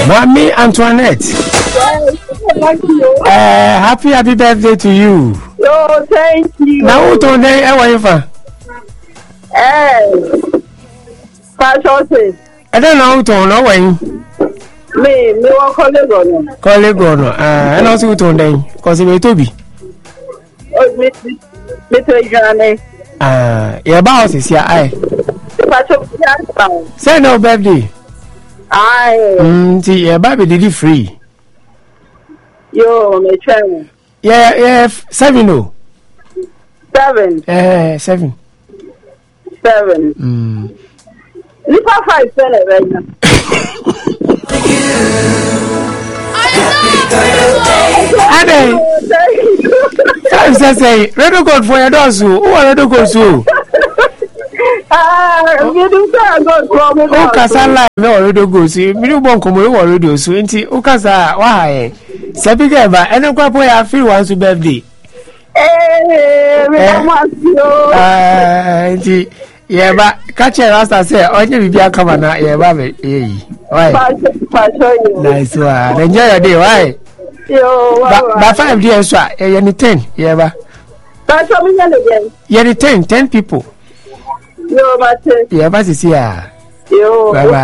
Mommy Antoinette. Thank you. Happy birthday to you. Oh, thank you. Now who told them where you from? Pastor. I don't know who told no when. Me want colleague. Colleague no. And also who told them because it will be. Oh, me Johnny. Your boss is here. I. Say no birthday. Aye. See, your baby did it free. Yo, me try. Yeah, 7 no. 7. 7. 7. Nipa 5 right now. Ade. Say, Redo God for your doors. Who are Redo God so? You do God from me. O kasala me Redo God so. Mi no bon komo e wo radio so. Nti o kasa wa ha. Sebi ga ba ene kwa po ya feel one to birthday. Me want you. Nti yeah, but catch your rasta say onye bibia kama na yeah ba me why nice one enjoy your day why yo ba 5 days so yeah ni 10 yeah ba but so me again yeah ni 10 people yo but yeah ba see ya yo bye bye.